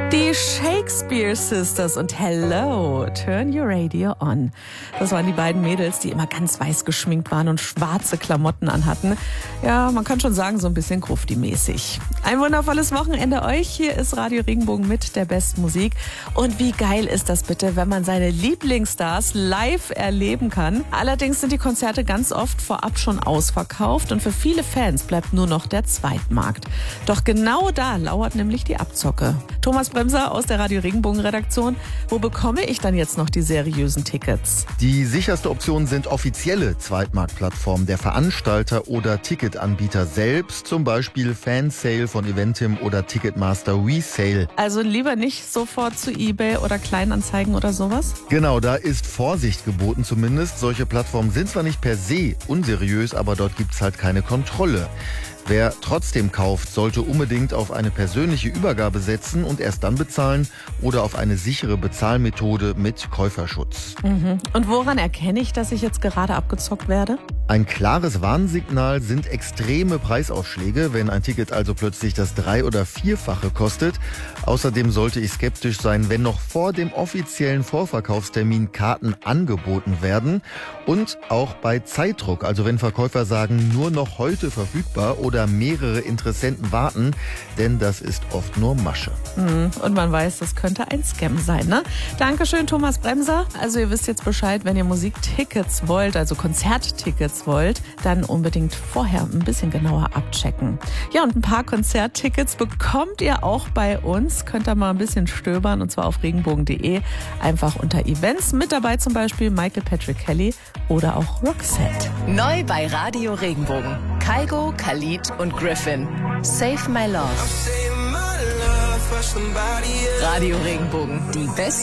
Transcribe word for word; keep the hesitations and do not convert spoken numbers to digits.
Die Shakespeare Sisters und Hello, Turn Your Radio On. Das waren die beiden Mädels, die immer ganz weiß geschminkt waren und schwarze Klamotten anhatten. Ja, man kann schon sagen, so ein bisschen Grufti-mäßig. Ein wundervolles Wochenende euch. Hier ist Radio Regenbogen mit der besten Musik. Und wie geil ist das bitte, wenn man seine Lieblingsstars live erleben kann. Allerdings sind die Konzerte ganz oft vorab schon ausverkauft und für viele Fans bleibt nur noch der Zweitmarkt. Doch genau da lauert nämlich die Abzocke. Thomas Bremser aus der Radio Regenbogen Redaktion. Wo bekomme ich dann jetzt noch die seriösen Tickets? Die sicherste Option sind offizielle Zweitmarktplattformen der Veranstalter oder Ticketanbieter selbst, zum Beispiel Fansale von Eventim oder Ticketmaster Resale. Also lieber nicht sofort zu eBay oder Kleinanzeigen oder sowas? Genau, da ist Vorsicht geboten zumindest. Solche Plattformen sind zwar nicht per se unseriös, aber dort gibt es halt keine Kontrolle. Wer trotzdem kauft, sollte unbedingt auf eine persönliche Übergabe setzen und erst dann bezahlen oder auf eine sichere Bezahlmethode mit Käuferschutz. Mhm. Und woran erkenne ich, dass ich jetzt gerade abgezockt werde? Ein klares Warnsignal sind extreme Preisaufschläge, wenn ein Ticket also plötzlich das Drei- oder Vierfache kostet. Außerdem sollte ich skeptisch sein, wenn noch vor dem offiziellen Vorverkaufstermin Karten angeboten werden. Und auch bei Zeitdruck, also wenn Verkäufer sagen, nur noch heute verfügbar oder mehrere Interessenten warten, denn das ist oft nur Masche. Mhm. Und man weiß, das könnte ein Scam sein, ne? Dankeschön, Thomas Bremser. Also ihr wisst jetzt Bescheid, wenn ihr Musiktickets wollt, also Konzerttickets wollt, dann unbedingt vorher ein bisschen genauer abchecken. Ja, und ein paar Konzerttickets bekommt ihr auch bei uns. Könnt ihr mal ein bisschen stöbern, und zwar auf regenbogen punkt de. Einfach unter Events. Mit dabei zum Beispiel Michael Patrick Kelly oder auch Roxette. Neu bei Radio Regenbogen. Kygo, Khalid und Griffin. Save My Love. Radio Regenbogen, die beste